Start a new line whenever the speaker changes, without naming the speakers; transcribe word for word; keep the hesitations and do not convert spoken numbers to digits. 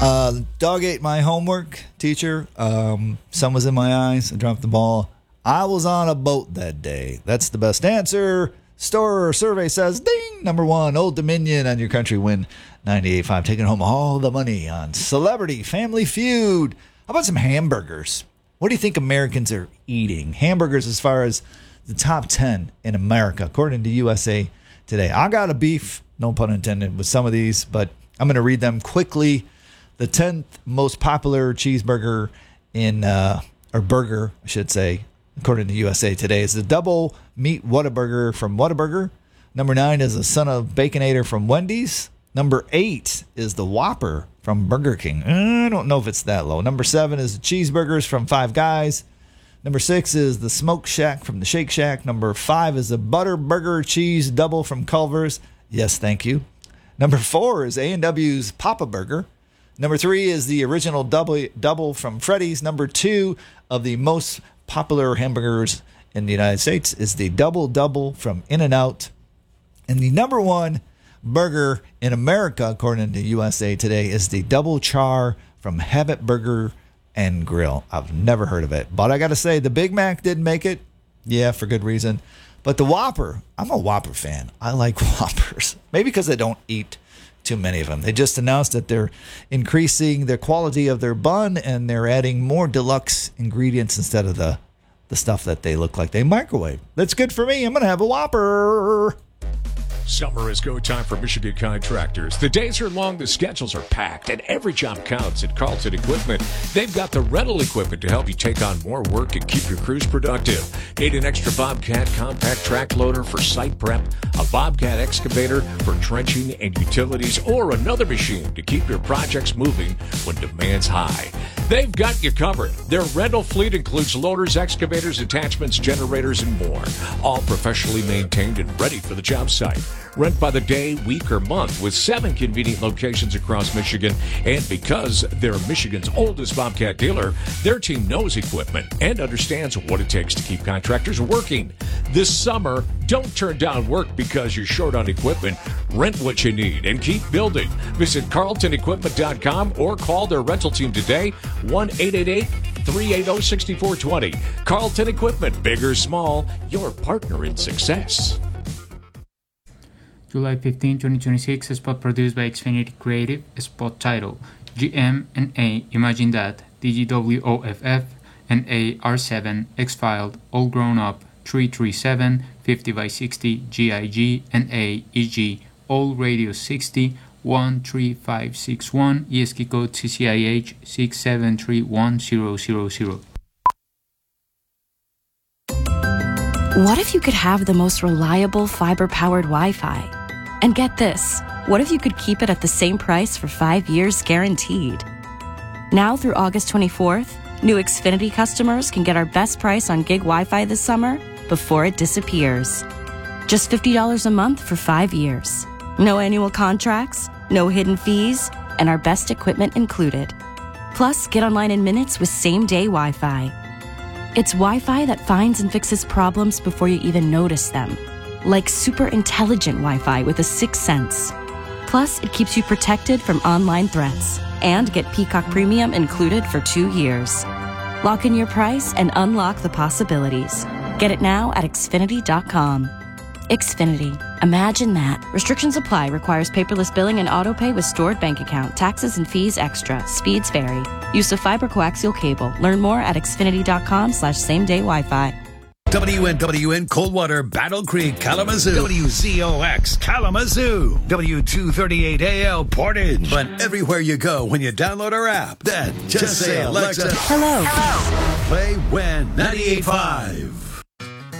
Uh, dog ate my homework, teacher. Um, sun was in my eyes. I dropped the ball. I was on a boat that day. That's the best answer. Store survey says, ding, number one, Old Dominion on your country win ninety-eight point five, taking home all the money on Celebrity Family Feud. How about some hamburgers? What do you think Americans are eating? Hamburgers as far as the top ten in America, according to U S A Today. I got a beef, no pun intended, with some of these, but I'm going to read them quickly. The tenth most popular cheeseburger in, uh, or burger, I should say, according to U S A Today, is the double meat Whataburger from Whataburger. Number nine is the Son of Baconator from Wendy's. Number eight is the Whopper from Burger King. I don't know if it's that low. Number seven is the cheeseburgers from Five Guys. Number six is the Smoke Shack from the Shake Shack. Number five is the Butter Burger Cheese Double from Culver's. Yes, thank you. Number four is A and W's Papa Burger. Number three is the original double, double from Freddy's. Number two of the most popular hamburgers in the United States is the Double Double from In-N-Out. And the number one burger in America, according to U S A Today, is the Double Char from Habit Burger and Grill. I've never heard of it, but I got to say the Big Mac didn't make it. Yeah, for good reason. But the Whopper, I'm a Whopper fan. I like Whoppers. Maybe because I don't eat too many of them. They just announced that they're increasing the quality of their bun and they're adding more deluxe ingredients instead of the, the stuff that they look like they microwave. That's good for me. I'm going to have a Whopper.
Summer is go time for Michigan Contractors. The days are long, the schedules are packed, and every job counts at Carlton Equipment. They've got the rental equipment to help you take on more work and keep your crews productive. Need an extra Bobcat compact track loader for site prep, a Bobcat excavator for trenching and utilities, or another machine to keep your projects moving when demand's high. They've got you covered. Their rental fleet includes loaders, excavators, attachments, generators, and more. All professionally maintained and ready for the job site. Rent by the day, week, or month with seven convenient locations across Michigan. And because they're Michigan's oldest Bobcat dealer, their team knows equipment and understands what it takes to keep contractors working. This summer, don't turn down work because you're short on equipment. Rent what you need and keep building. Visit carlton equipment dot com or call their rental team today, one eight eight eight, three eight zero, six four two zero. Carlton Equipment, big or small, your partner in success.
July fifteenth, twenty twenty-six, a spot produced by Xfinity Creative, a spot title G M and A, Imagine That, D G W O F F, and A R seven, X-Filed, All Grown Up, three three seven, fifty by sixty, G I G, and A, E G, All Radio sixty, one three five six one, E S K I code C C I H six seven three one zero zero zero.
What if you could have the most reliable fiber-powered Wi-Fi? And get this, what if you could keep it at the same price for five years guaranteed? Now through August twenty-fourth, new Xfinity customers can get our best price on gig Wi-Fi this summer before it disappears. Just fifty dollars a month for five years. No annual contracts, no hidden fees, and our best equipment included. Plus, get online in minutes with same-day Wi-Fi. It's Wi-Fi that finds and fixes problems before you even notice them. Like super intelligent Wi-Fi with a sixth sense. Plus, it keeps you protected from online threats. And get Peacock Premium included for two years. Lock in your price and unlock the possibilities. Get it now at Xfinity dot com. Xfinity. Imagine that. Restrictions apply. Requires paperless billing and autopay with stored bank account. Taxes and fees extra. Speeds vary. Use of fiber coaxial cable. Learn more at Xfinity dot com slash same day Wi-Fi.
W N W N Coldwater, Battle Creek, Kalamazoo. W Z O X, Kalamazoo. W two thirty-eight A L, Portage. But everywhere you go when you download our app, then just, just say, Alexa,
hello.
Hello. Play When ninety-eight point five.